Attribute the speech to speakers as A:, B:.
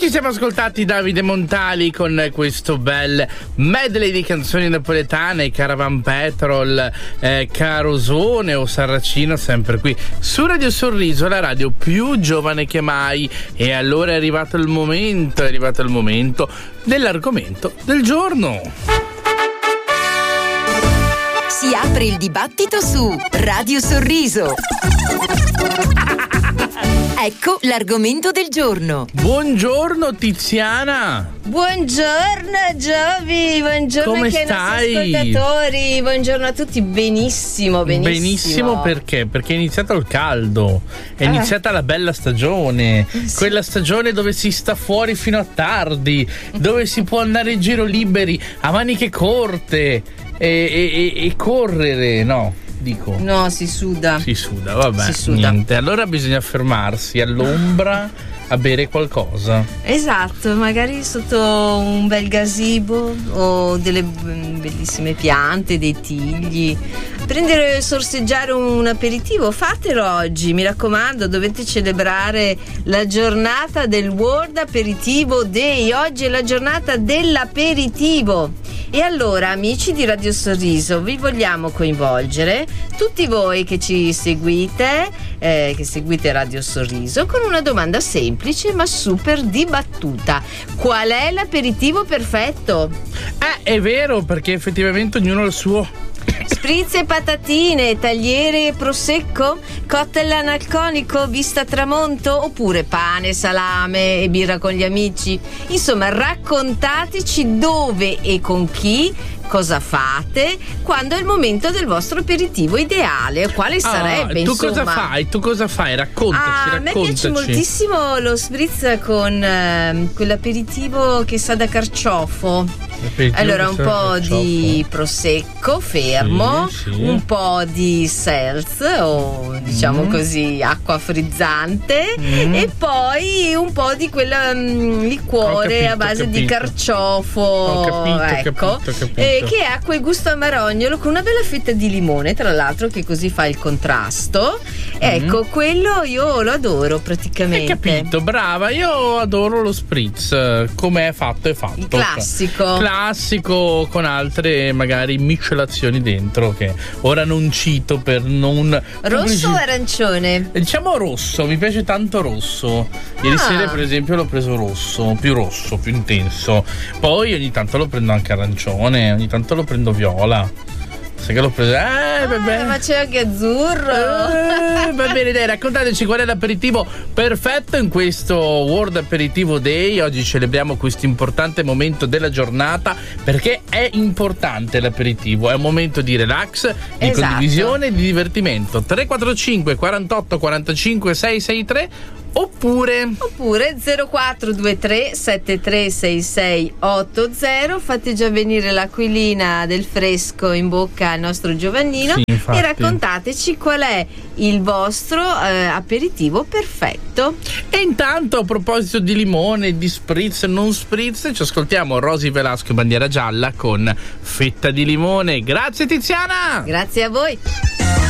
A: ci siamo ascoltati Davide Montali con questo bel medley di canzoni napoletane, Caravan Petrol, Carosone o Sarracino, sempre qui su Radio Sorriso, la radio più giovane che mai. E allora è arrivato il momento dell'argomento del giorno.
B: Si apre il dibattito su Radio Sorriso. Ecco l'argomento del giorno.
A: Buongiorno Tiziana.
C: Buongiorno Giovi, buongiorno
A: Come
C: anche
A: stai?
C: ai nostri ascoltatori. Buongiorno a tutti, benissimo.
A: Benissimo perché? Perché è iniziato il caldo, è iniziata la bella stagione, quella stagione dove si sta fuori fino a tardi, dove si può andare in giro liberi, a maniche corte e correre, no? Dico.
C: No, si suda.
A: Vabbè,
C: Si suda.
A: niente. Allora bisogna fermarsi all'ombra a bere qualcosa.
C: Esatto, magari sotto un bel gazebo o delle bellissime piante, dei tigli. Prendere e sorseggiare un aperitivo, fatelo oggi, mi raccomando, dovete celebrare la giornata del World Aperitivo Day. Oggi è la giornata dell'aperitivo. E allora, amici di Radio Sorriso, vi vogliamo coinvolgere, tutti voi che ci seguite, che seguite Radio Sorriso, con una domanda semplice ma super dibattuta. Qual è l'aperitivo perfetto?
A: È vero, perché effettivamente ognuno ha il suo.
C: Spritz e patatine, tagliere e prosecco, cocktail analcolico, vista tramonto, oppure pane, salame e birra con gli amici. Insomma, raccontateci dove e con chi, cosa fate quando è il momento del vostro aperitivo ideale. Quale sarebbe,
A: tu
C: insomma?
A: Tu cosa fai? Raccontaci.
C: A me piace moltissimo lo spritz con quell'aperitivo che sa da carciofo. Allora, un po' di prosecco fermo,
A: sì.
C: un po' di seltz o diciamo così acqua frizzante e poi un po' di quel liquore a base di carciofo.
A: Ho capito.
C: Che ha quel gusto amarognolo con una bella fetta di limone, tra l'altro, che così fa il contrasto. Ecco, quello io lo adoro praticamente.
A: Hai capito, brava. Io adoro lo spritz, come è fatto.
C: Il classico
A: con altre magari miscelazioni dentro che ora non cito per non.
C: Rosso o arancione?
A: Diciamo rosso, mi piace tanto rosso. Ieri sera per esempio l'ho preso rosso, più intenso. Poi ogni tanto lo prendo anche arancione, ogni tanto lo prendo viola. Sai che l'ho preso?
C: Ma c'è anche azzurro.
A: Va bene, dai, raccontateci qual è l'aperitivo perfetto in questo World Aperitivo Day. Oggi celebriamo questo importante momento della giornata, perché è importante l'aperitivo, è un momento di relax, di condivisione e di divertimento. 345 48 45 663 Oppure
C: 0423 736680. Fate già venire l'aquilina del fresco in bocca al nostro Giovannino, e raccontateci qual è il vostro aperitivo perfetto.
A: E intanto, a proposito di limone, di spritz, non spritz, ci ascoltiamo Rosy Velasco Bandiera Gialla con Fetta di limone. Grazie Tiziana!
C: Grazie a voi.